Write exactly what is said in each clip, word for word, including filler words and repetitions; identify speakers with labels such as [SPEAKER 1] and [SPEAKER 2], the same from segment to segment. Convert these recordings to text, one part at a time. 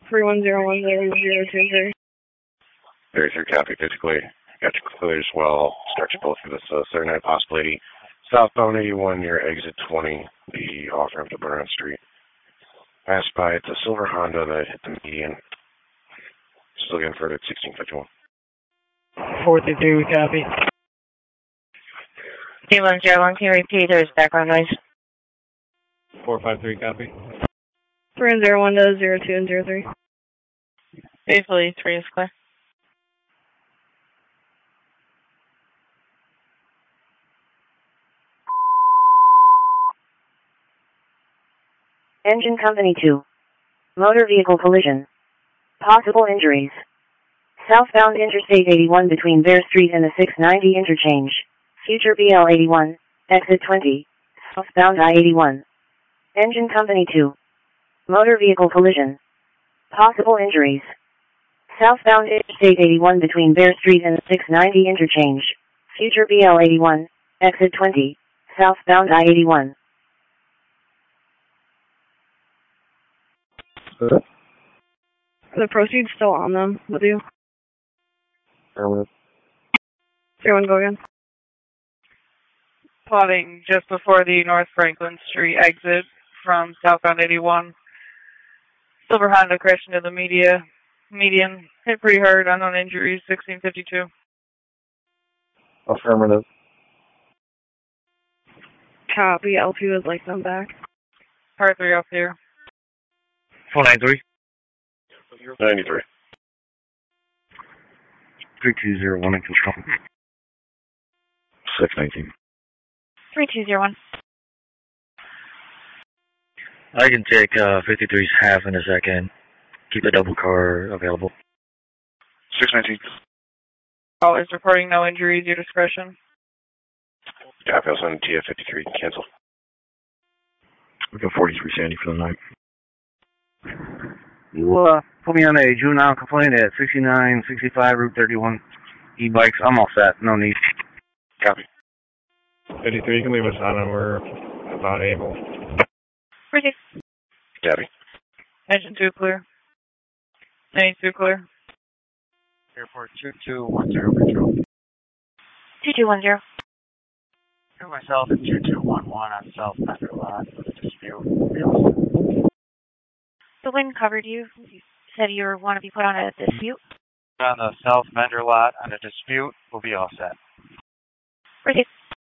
[SPEAKER 1] three one zero one zero zero two three.
[SPEAKER 2] thirty-three, copy. Physically, got you cleared as well. Start you both for this uh, thirty-nine possibility. Southbound eighty-one near exit twenty, the off-ramp to Burnham Street. Passed by, it's a silver Honda that hit the median. Still getting further at sixteen fifty-one.
[SPEAKER 3] four three three, we copy.
[SPEAKER 4] three one zero one, can you repeat? There's background noise.
[SPEAKER 3] four five three, copy.
[SPEAKER 1] three one zero one to zero two and zero three.
[SPEAKER 4] Faithfully, three is clear.
[SPEAKER 5] Engine Company two. Motor vehicle collision. Possible injuries. Southbound Interstate eighty-one between Bear Street and the six ninety interchange. Future B L eighty-one, exit twenty. Southbound I eighty-one. Engine Company two. Motor vehicle collision. Possible injuries. Southbound Interstate eighty-one between Bear Street and the six ninety interchange. Future B L eighty-one, exit twenty. Southbound I eighty-one.
[SPEAKER 1] Are the proceeds still on them with you?
[SPEAKER 2] Affirmative.
[SPEAKER 1] zero one, go again.
[SPEAKER 4] Plotting just before the North Franklin Street exit from southbound eighty-one. Silver Honda crashed into the media, median. Hit pretty hard, unknown injuries, sixteen fifty-two.
[SPEAKER 2] Affirmative.
[SPEAKER 1] Copy, L P would like them back.
[SPEAKER 4] Par three off there.
[SPEAKER 3] four nine three.
[SPEAKER 2] ninety-three.
[SPEAKER 3] three two zero one in control.
[SPEAKER 2] six nineteen.
[SPEAKER 4] three two zero one.
[SPEAKER 3] I can take uh, fifty-three's half in a second. Keep the double car available.
[SPEAKER 2] six nineteen.
[SPEAKER 4] Call is reporting no injuries, your discretion.
[SPEAKER 2] Copy, I'll send T F fifty-three, cancel.
[SPEAKER 3] We got forty-three Sandy for the night.
[SPEAKER 6] You uh, put me on a juvenile complaint at sixty-nine sixty-five Route thirty-one e-bikes. I'm all set. No need.
[SPEAKER 2] Copy.
[SPEAKER 3] fifty-three, you can leave us on and we're about able.
[SPEAKER 4] Proceed.
[SPEAKER 2] Copy.
[SPEAKER 4] Engine two clear. ninety-two clear.
[SPEAKER 7] Airport two two one zero control.
[SPEAKER 4] two two one zero.
[SPEAKER 7] For myself and two two one one on South Metro Lot for the dispute.
[SPEAKER 4] The wind covered you. You said you were want to be put on a dispute.
[SPEAKER 7] On the South Mender Lot on a dispute, we'll be all set.
[SPEAKER 4] Proceed.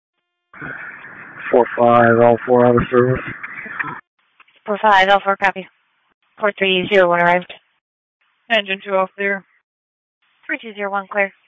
[SPEAKER 3] four five, all four out of service.
[SPEAKER 4] four five, all four copy. four three zero one arrived. Engine two off there. three two zero one clear.